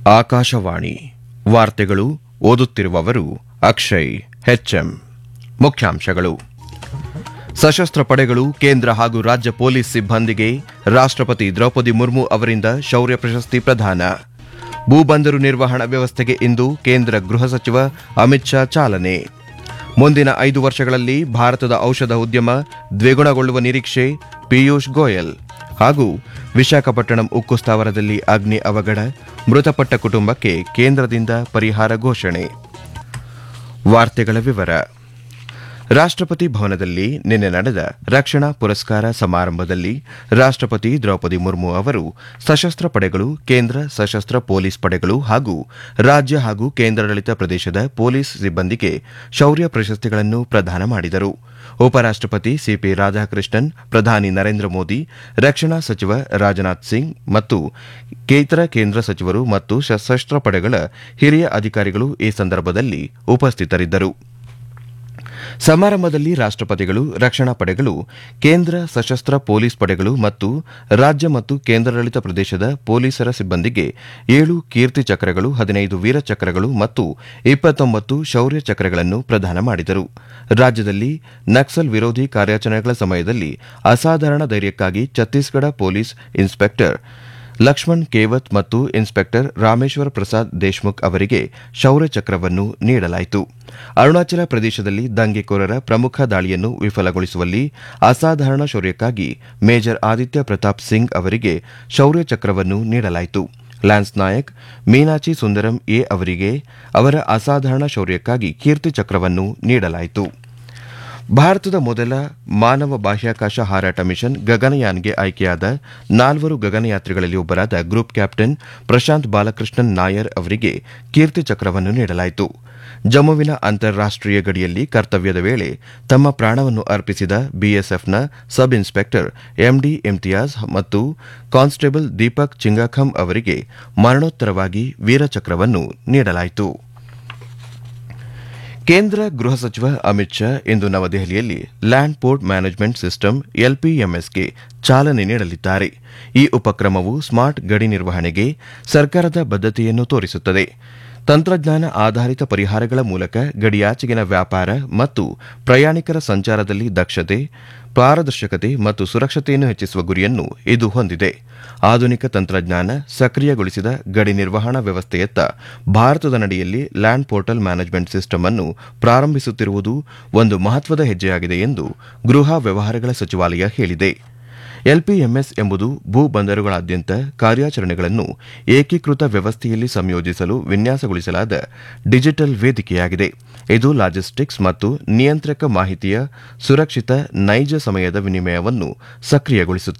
ಆಕಾಶವಾಣಿ ವಾರ್ತೆಗಳು ಓದುತ್ತಿರುವವರು ಅಕ್ಷಯ್ ಹೆಚ್ಎಂ. ಮುಖ್ಯಾಂಶಗಳು: ಸಶಸ್ತ್ರ ಪಡೆಗಳು, ಕೇಂದ್ರ ಹಾಗೂ ರಾಜ್ಯ ಪೊಲೀಸ್ ಸಿಬ್ಬಂದಿಗೆ ರಾಷ್ಟ್ರಪತಿ ದ್ರೌಪದಿ ಮುರ್ಮು ಅವರಿಂದ ಶೌರ್ಯ ಪ್ರಶಸ್ತಿ ಪ್ರದಾನ. ಭೂಬಂದರು ನಿರ್ವಹಣಾ ವ್ಯವಸ್ಥೆಗೆ ಇಂದು ಕೇಂದ್ರ ಗೃಹ ಸಚಿವ ಅಮಿತ್ ಶಾ ಚಾಲನೆ. ಮುಂದಿನ 5 ವರ್ಷಗಳಲ್ಲಿ ಭಾರತದ ಔಷಧ ಉದ್ಯಮ ದ್ವಿಗುಣಗೊಳ್ಳುವ ನಿರೀಕ್ಷೆ, ಪಿಯೂಷ್ ಗೋಯಲ್. ಹಾಗೂ ವಿಶಾಖಪಟ್ಟಣಂ ಉಕ್ಕು ಸ್ಥಾವರದಲ್ಲಿ ಅಗ್ನಿ ಅವಘಡ, ಮೃತಪಟ್ಟ ಕುಟುಂಬಕ್ಕೆ ಕೇಂದ್ರದಿಂದ ಪರಿಹಾರ ಘೋಷಣೆ. ವಾರ್ತೆಗಳ ವಿವರ. ರಾಷ್ಟ್ರಪತಿ ಭವನದಲ್ಲಿ ನಿನ್ನೆ ನಡೆದ ರಕ್ಷಣಾ ಪುರಸ್ಕಾರ ಸಮಾರಂಭದಲ್ಲಿ ರಾಷ್ಟ್ರಪತಿ ದ್ರೌಪದಿ ಮುರ್ಮು ಅವರು ಸಶಸ್ತ್ರ ಪಡೆಗಳು, ಕೇಂದ್ರ ಸಶಸ್ತ್ರ ಪೊಲೀಸ್ ಪಡೆಗಳು ಹಾಗೂ ರಾಜ್ಯ ಹಾಗೂ ಕೇಂದ್ರಾಡಳಿತ ಪ್ರದೇಶದ ಪೊಲೀಸ್ ಸಿಬ್ಬಂದಿಗೆ ಶೌರ್ಯ ಪ್ರಶಸ್ತಿಗಳನ್ನು ಪ್ರದಾನ ಮಾಡಿದರು. ಉಪರಾಷ್ಟ್ರಪತಿ ಸಿಪಿ ರಾಧಾಕೃಷ್ಣನ್, ಪ್ರಧಾನಿ ನರೇಂದ್ರ ಮೋದಿ, ರಕ್ಷಣಾ ಸಚಿವ ರಾಜನಾಥ್ ಸಿಂಗ್ ಮತ್ತು ಇತರ ಕೇಂದ್ರ ಸಚಿವರು ಮತ್ತು ಸಶಸ್ತ್ರ ಪಡೆಗಳ ಹಿರಿಯ ಅಧಿಕಾರಿಗಳು ಈ ಸಂದರ್ಭದಲ್ಲಿ ಉಪಸ್ಥಿತರಿದ್ದರು. ಸಮಾರಂಭದಲ್ಲಿ ರಾಷ್ಟ್ರಪತಿಗಳು ರಕ್ಷಣಾ ಪಡೆಗಳು, ಕೇಂದ್ರ ಸಶಸ್ತ್ರ ಪೊಲೀಸ್ ಪಡೆಗಳು ಮತ್ತು ರಾಜ್ಯ ಮತ್ತು ಕೇಂದ್ರಾಡಳಿತ ಪ್ರದೇಶದ ಪೊಲೀಸರ ಸಿಬ್ಬಂದಿಗೆ 7 ಕೀರ್ತಿ ಚಕ್ರಗಳು, 15 ವೀರ ಚಕ್ರಗಳು ಮತ್ತು 29 ಶೌರ್ಯ ಚಕ್ರಗಳನ್ನು ಪ್ರದಾನ ಮಾಡಿದರು. ರಾಜ್ಯದಲ್ಲಿ ನಕ್ಸಲ್ ವಿರೋಧಿ ಕಾರ್ಯಾಚರಣೆಗಳ ಸಮಯದಲ್ಲಿ ಅಸಾಧಾರಣ ಧೈರ್ಯಕ್ಕಾಗಿ ಛತ್ತೀಸ್ಗಢ ಪೊಲೀಸ್ ಇನ್ಸ್ಪೆಕ್ಟರ್ ಲಕ್ಷ್ಮಣ್ ಕೇವತ್ ಮತ್ತು ಇನ್ಸ್ಪೆಕ್ಟರ್ ರಾಮೇಶ್ವರ್ ಪ್ರಸಾದ್ ದೇಶ್ಮುಖ್ ಅವರಿಗೆ ಶೌರ್ಯ ಚಕ್ರವನ್ನು ನೀಡಲಾಯಿತು. ಅರುಣಾಚಲ ಪ್ರದೇಶದಲ್ಲಿ ದಂಗೆಕೋರರ ಪ್ರಮುಖ ದಾಳಿಯನ್ನು ವಿಫಲಗೊಳಿಸುವಲ್ಲಿ ಅಸಾಧಾರಣ ಶೌರ್ಯಕ್ಕಾಗಿ ಮೇಜರ್ ಆದಿತ್ಯ ಪ್ರತಾಪ್ ಸಿಂಗ್ ಅವರಿಗೆ ಶೌರ್ಯ ಚಕ್ರವನ್ನು ನೀಡಲಾಯಿತು. ಲ್ಯಾನ್ಸ್ ನಾಯಕ್ ಮೀನಾಚಿ ಸುಂದರಂ ಎ ಅವರಿಗೆ ಅವರ ಅಸಾಧಾರಣ ಶೌರ್ಯಕ್ಕಾಗಿ ಕೀರ್ತಿ ಚಕ್ರವನ್ನು ನೀಡಲಾಯಿತು. ಭಾರತದ ಮೊದಲ ಮಾನವ ಬಾಹ್ಯಾಕಾಶ ಹಾರಾಟ ಮಿಷನ್ ಗಗನಯಾನ್ಗೆ ಆಯ್ಕೆಯಾದ 4 ಗಗನಯಾತ್ರಿಗಳಲ್ಲಿ ಒಬ್ಬರಾದ ಗ್ರೂಪ್ ಕ್ಯಾಪ್ಟನ್ ಪ್ರಶಾಂತ್ ಬಾಲಕೃಷ್ಣನ್ ನಾಯರ್ ಅವರಿಗೆ ಕೀರ್ತಿ ಚಕ್ರವನ್ನು ನೀಡಲಾಯಿತು. ಜಮ್ಮುವಿನ ಅಂತಾರಾಷ್ಟೀಯ ಗಡಿಯಲ್ಲಿ ಕರ್ತವ್ಯದ ವೇಳೆ ತಮ್ಮ ಪ್ರಾಣವನ್ನು ಅರ್ಪಿಸಿದ ಬಿಎಸ್ಎಫ್ನ ಸಬ್ ಇನ್ಸ್ಪೆಕ್ಟರ್ ಎಂಡಿ ಇಮ್ತಿಯಾಜ್ ಮತ್ತು ಕಾನ್ಸ್ಟೇಬಲ್ ದೀಪಕ್ ಚಿಂಗಾಖಂ ಅವರಿಗೆ ಮರಣೋತ್ತರವಾಗಿ ವೀರಚಕ್ರವನ್ನು ನೀಡಲಾಯಿತು. ಕೇಂದ್ರ ಗೃಹ ಸಚಿವ ಅಮಿತ್ ಶಾ ಇಂದು ನವದೆಹಲಿಯಲ್ಲಿ ಲ್ಯಾಂಡ್ ಪೋರ್ಟ್ ಮ್ಯಾನೇಜ್ಮೆಂಟ್ ಸಿಸ್ಟಮ್ ಎಲ್ಪಿಎಂಎಸ್ಗೆ ಚಾಲನೆ ನೀಡಲಿದ್ದಾರೆ. ಈ ಉಪಕ್ರಮವು ಸ್ಮಾರ್ಟ್ ಗಡಿ ನಿರ್ವಹಣೆಗೆ ಸರ್ಕಾರದ ಬದ್ಧತೆಯನ್ನು ತೋರಿಸುತ್ತದೆ. ತಂತ್ರಜ್ಞಾನ ಆಧಾರಿತ ಪರಿಹಾರಗಳ ಮೂಲಕ ಗಡಿಯಾಚೆಗಿನ ವ್ಯಾಪಾರ ಮತ್ತು ಪ್ರಯಾಣಿಕರ ಸಂಚಾರದಲ್ಲಿ ದಕ್ಷತೆ, ಪಾರದರ್ಶಕತೆ ಮತ್ತು ಸುರಕ್ಷತೆಯನ್ನು ಹೆಚ್ಚಿಸುವ ಗುರಿಯನ್ನು ಇದು ಹೊಂದಿದೆ. ಆಧುನಿಕ ತಂತ್ರಜ್ಞಾನ ಸಕ್ರಿಯಗೊಳಿಸಿದ ಗಡಿ ನಿರ್ವಹಣಾ ವ್ಯವಸ್ಥೆಯತ್ತ ಭಾರತದ ನಡೆಯಲ್ಲಿ ಲ್ಯಾಂಡ್ ಪೋರ್ಟಲ್ ಮ್ಯಾನೇಜ್ಮೆಂಟ್ ಸಿಸ್ಟಮ್ ಅನ್ನು ಪ್ರಾರಂಭಿಸುತ್ತಿರುವುದು ಒಂದು ಮಹತ್ವದ ಹೆಜ್ಜೆಯಾಗಿದೆ ಎಂದು ಗೃಹ ವ್ಯವಹಾರಗಳ ಸಚಿವಾಲಯ ಹೇಳಿದೆ. ಎಲ್ಪಿಎಂಎಸ್ ಎಂಬುದು ಭೂ ಬಂದರುಗಳಾದ್ಯಂತ ಕಾರ್ಯಾಚರಣೆಗಳನ್ನು ಏಕೀಕೃತ ವ್ಯವಸ್ಥೆಯಲ್ಲಿ ಸಂಯೋಜಿಸಲು ವಿನ್ಯಾಸಗೊಳಿಸಲಾದ ಡಿಜಿಟಲ್ ವೇದಿಕೆಯಾಗಿದೆ. ಇದು ಲಾಜಿಸ್ಟಿಕ್ಸ್ ಮತ್ತು ನಿಯಂತ್ರಕ ಮಾಹಿತಿಯ ಸುರಕ್ಷಿತ, ನೈಜ ಸಮಯದ ವಿನಿಮಯವನ್ನು ಸಕ್ರಿಯಗೊಳಿಸುತ್ತದೆ.